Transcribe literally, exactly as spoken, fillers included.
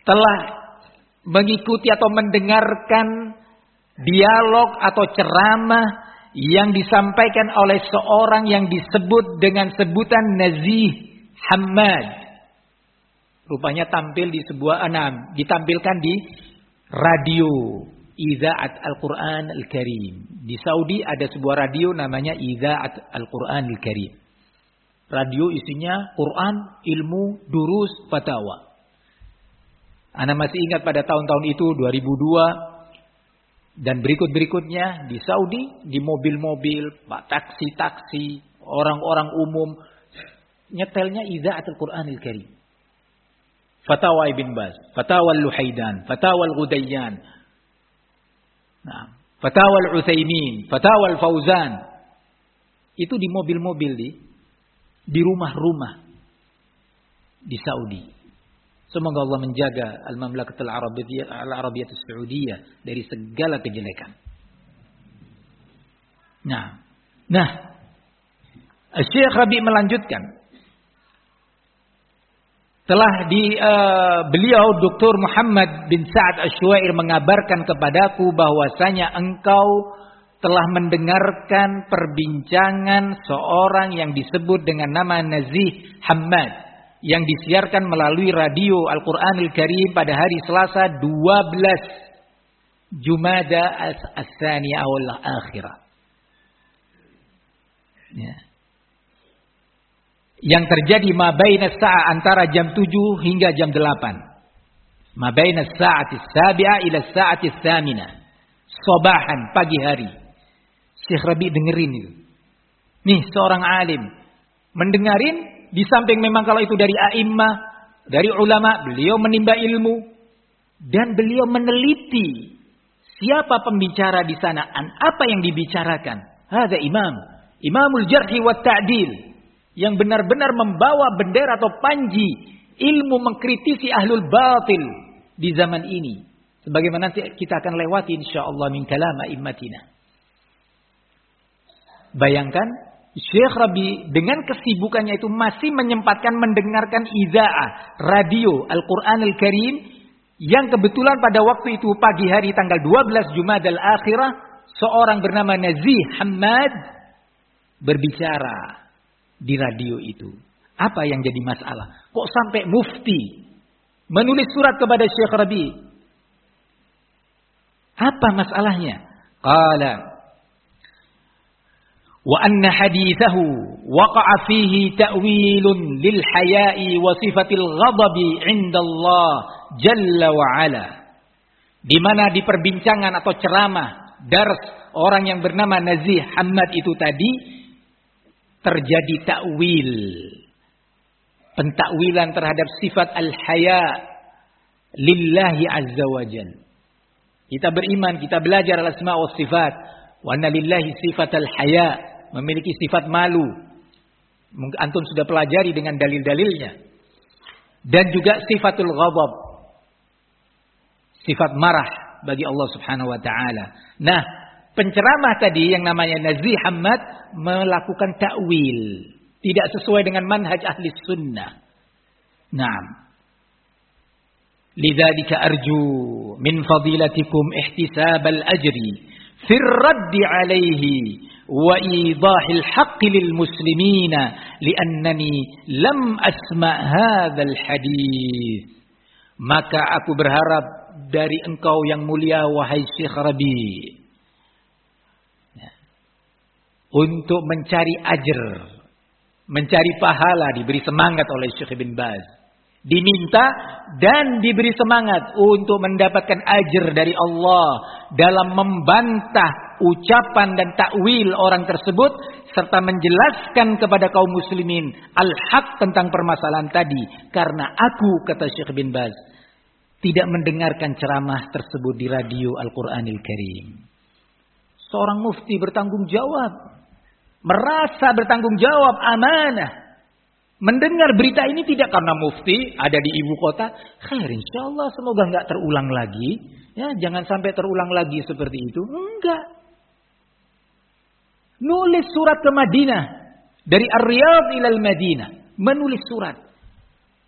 telah mengikuti atau mendengarkan dialog atau ceramah yang disampaikan oleh seorang yang disebut dengan sebutan Nazih Hammad. Rupanya tampil di sebuah enam, ditampilkan di radio Idzaat Al-Quran Al-Karim. Di Saudi ada sebuah radio namanya Idzaat Al-Quran Al-Karim. Radio isinya Quran, ilmu, durus, fatwa. Ana masih ingat pada tahun-tahun itu dua ribu dua dan berikut-berikutnya di Saudi, di mobil-mobil, taksi-taksi, orang-orang umum nyetelnya Idzaat Al-Quran Al-Karim. Fatawa Ibn Baz, Fatawa Al-Luhaidan, Fatawa Al-Ghudayyan, nah, Fatawa Al-Utsaimin, Fatawa Al-Fauzan. Itu di mobil-mobil di di rumah-rumah di Saudi. Semoga Allah menjaga Al-Mamlakatul Arabiyyah Al-Arabiyyah As-Saudiyah dari segala kejelekan. Nah, nah, Syekh Rabi melanjutkan. Telah di uh, beliau Doktor Muhammad bin Sa'ad Asy-Syu'air mengabarkan kepadaku bahwasanya engkau telah mendengarkan perbincangan seorang yang disebut dengan nama Nazih Hammad yang disiarkan melalui radio Al-Quran Al-Karim pada hari Selasa dua belas Jumada As-Tsaniyah awal akhirah. Ya. Yang terjadi mabaina sa'a antara jam tujuh hingga jam delapan. Mabaina sa'ati sabi'ah ila sa'ati tsaminah. Sabahan, pagi hari. Syekh Rabi dengerin itu. Nih seorang alim mendengarin, di samping memang kalau itu dari a'immah, dari ulama, beliau menimba ilmu dan beliau meneliti siapa pembicara di sana, apa yang dibicarakan. Hadza imam, imamul jarhi wa ta'dil, yang benar-benar membawa bendera atau panji ilmu mengkritisi ahlul batil di zaman ini. Sebagaimana nanti kita akan lewati insyaallah min kalam a'immatina. Bayangkan Syekh Rabi dengan kesibukannya itu masih menyempatkan mendengarkan idzaah radio Al-Quran Al-Karim yang kebetulan pada waktu itu pagi hari tanggal dua belas Jumadal Akhirah seorang bernama Nazih Hammad berbicara di radio itu. Apa yang jadi masalah? Kok sampai mufti menulis surat kepada Syekh Rabi? Apa masalahnya? Qala wa anna hadithahu waqa'a fihi ta'wilun lil haya'i wa sifatil ghadabi 'inda Allah jalla wa ala. Di mana di perbincangan atau ceramah dars orang yang bernama Nazih Hammad itu tadi terjadi takwil, pentakwilan terhadap sifat al-haya lillahi azza wa jalla. Kita beriman, kita belajar al-asma wa sifat. Wa anna lillahi sifat al-haya, memiliki sifat malu. Mungkin antum sudah pelajari dengan dalil-dalilnya. Dan juga sifatul ghadab, sifat marah bagi Allah Subhanahu wa taala. Nah, penceramah tadi yang namanya Nazih Hammad melakukan takwil, tidak sesuai dengan manhaj ahli sunnah. Naam. Lidzalika arju min fadilatikum ihtisab al-ajri fi ar-radd alayhi wa idah al-haqq lil muslimina liannani lam asma' hadzal hadits. Maka aku berharap dari engkau yang mulia wahai Syekh Rabi untuk mencari ajr, mencari pahala, diberi semangat oleh Syekh Ibn Baz. Diminta dan diberi semangat untuk mendapatkan ajr dari Allah dalam membantah ucapan dan takwil orang tersebut serta menjelaskan kepada kaum muslimin al-haq tentang permasalahan tadi. Karena aku, kata Syekh Ibn Baz, tidak mendengarkan ceramah tersebut di radio Al-Quranil Karim. Seorang mufti bertanggung jawab, merasa bertanggung jawab, amanah. Mendengar berita ini tidak karena mufti ada di ibu kota. Khair, insyaallah semoga enggak terulang lagi. Ya, jangan sampai terulang lagi seperti itu. Enggak. Nulis surat ke Madinah. Dari Ar-Riyadh ilal Madinah. Menulis surat.